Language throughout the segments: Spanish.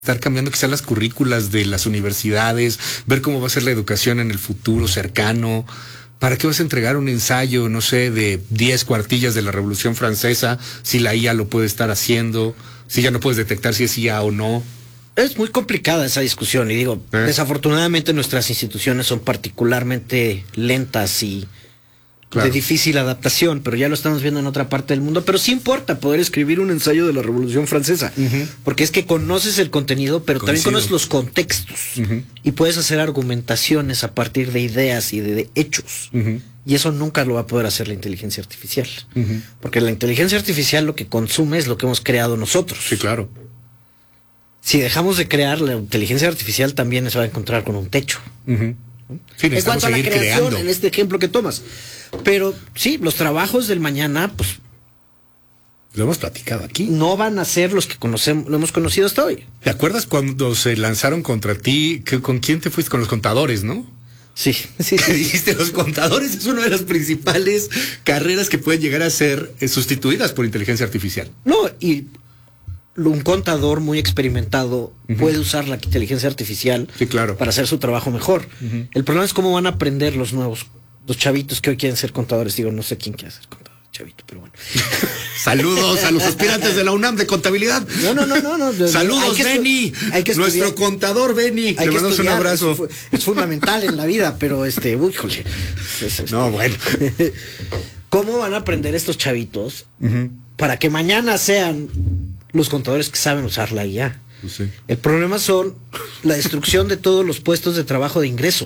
estar cambiando quizás las currículas de las universidades, ver cómo va a ser la educación en el futuro cercano. ¿Para qué vas a entregar un ensayo, no sé, de 10 cuartillas de la Revolución Francesa si la IA lo puede estar haciendo, si ya no puedes detectar si es IA o no? Es muy complicada esa discusión y digo, desafortunadamente nuestras instituciones son particularmente lentas y de difícil adaptación, pero ya lo estamos viendo en otra parte del mundo. Pero sí importa poder escribir un ensayo de la Revolución Francesa, porque es que conoces el contenido, pero también conoces los contextos y puedes hacer argumentaciones a partir de ideas y de hechos. Y eso nunca lo va a poder hacer la inteligencia artificial, porque la inteligencia artificial lo que consume es lo que hemos creado nosotros. Sí, claro. Si dejamos de crear, la inteligencia artificial también se va a encontrar con un techo. Sí, en cuanto a la creación, creando. En este ejemplo que tomas. Pero sí, los trabajos del mañana, pues lo hemos platicado aquí. No van a ser los que conocemos, lo hemos conocido hasta hoy. ¿Te acuerdas cuando se lanzaron contra ti? ¿Con quién te fuiste? Con los contadores, ¿no? Sí. Dijiste, los contadores es una de las principales carreras que pueden llegar a ser sustituidas por inteligencia artificial. No, y un contador muy experimentado puede usar la inteligencia artificial para hacer su trabajo mejor. El problema es cómo van a aprender los chavitos que hoy quieren ser contadores. Digo, no sé quién quiere ser contador, chavito, pero bueno. Saludos a los aspirantes de la UNAM de contabilidad. No. Saludos, Benny. Nuestro contador Benny. Le mandamos un abrazo. Es fundamental en la vida, pero híjole. No, bueno. ¿Cómo van a aprender estos chavitos para que mañana sean los contadores que saben usar la IA? Pues sí. El problema son la destrucción de todos los puestos de trabajo de ingreso.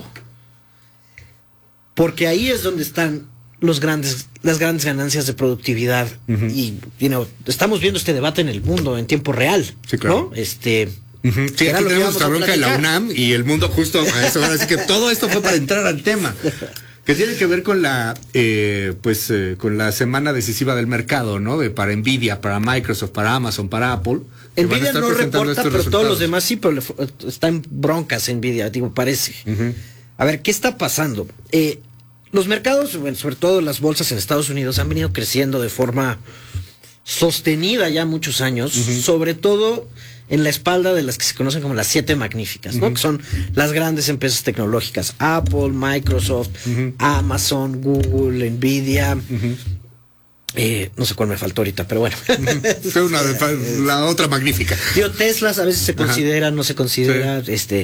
Porque ahí es donde están las grandes ganancias de productividad. Y estamos viendo este debate en el mundo en tiempo real. Sí, claro. ¿No? Sí, aquí tenemos nuestra bronca de la UNAM y el mundo justo a eso. Así que todo esto fue para entrar al tema. Que tiene que ver con con la semana decisiva del mercado, ¿no? Para Nvidia, para Microsoft, para Amazon, para Apple. Nvidia no reporta, pero todos los demás sí, pero están broncas Nvidia, parece. A ver, ¿qué está pasando? Los mercados, sobre todo las bolsas en Estados Unidos, han venido creciendo de forma sostenida ya muchos años, sobre todo en la espalda de las que se conocen como las 7 magníficas, ¿no? Que son las grandes empresas tecnológicas: Apple, Microsoft, Amazon, Google, Nvidia. No sé cuál me faltó ahorita, pero bueno. Fue la otra magnífica. Tesla a veces se considera, no se considera,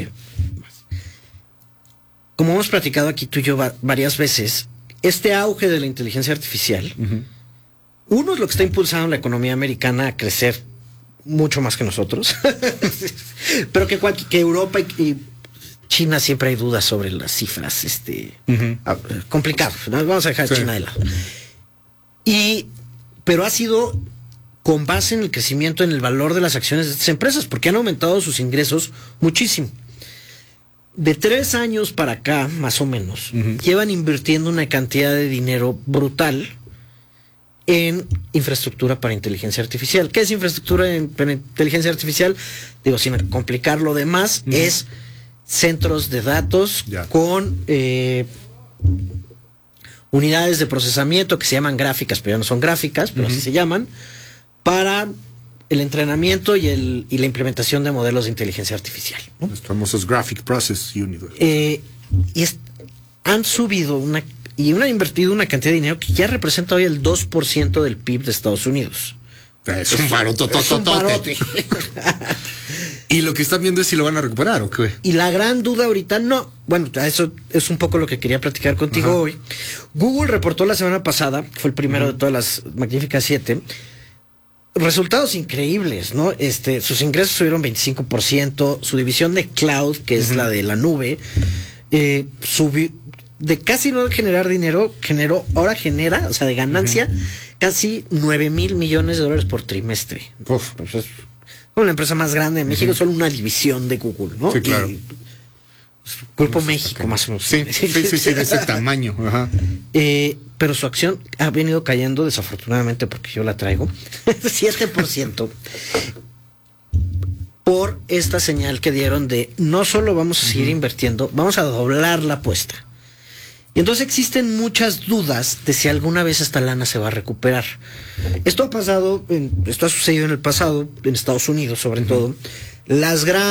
como hemos platicado aquí tú y yo varias veces, este auge de la inteligencia artificial, uno es lo que está impulsando la economía americana a crecer mucho más que nosotros, pero que Europa y China siempre hay dudas sobre las cifras, complicado, ¿no? Vamos a dejar China de lado. Pero ha sido con base en el crecimiento en el valor de las acciones de estas empresas, porque han aumentado sus ingresos muchísimo. De 3 años para acá, más o menos, llevan invirtiendo una cantidad de dinero brutal en infraestructura para inteligencia artificial. ¿Qué es infraestructura para inteligencia artificial? Digo, sin complicarlo de más, es centros de datos con unidades de procesamiento que se llaman gráficas, pero ya no son gráficas, pero así se llaman, para el entrenamiento y la implementación de modelos de inteligencia artificial, ¿no? Los famosos Graphic Process Units. Han subido han invertido una cantidad de dinero que ya representa hoy el 2% del PIB de Estados Unidos. Es un barotototote. Y lo que están viendo es si lo van a recuperar o qué. Y la gran duda ahorita no. Bueno, eso es un poco lo que quería platicar contigo hoy. Google reportó la semana pasada, fue el primero de todas las magníficas 7, resultados increíbles, ¿no? Sus ingresos subieron 25%, su división de cloud, que es la de la nube, subió de casi no generar dinero, ahora genera, o sea, de ganancia, casi $9,000 millones por trimestre. Pues es una empresa más grande en México, solo una división de Google, ¿no? Sí, claro. Grupo México, más o menos. Sí, de ese tamaño. Pero su acción ha venido cayendo, desafortunadamente, porque yo la traigo, 7%. Por esta señal que dieron de no solo vamos a seguir invirtiendo, vamos a doblar la apuesta. Y entonces existen muchas dudas de si alguna vez esta lana se va a recuperar. Esto ha sucedido en el pasado, en Estados Unidos sobre todo. Las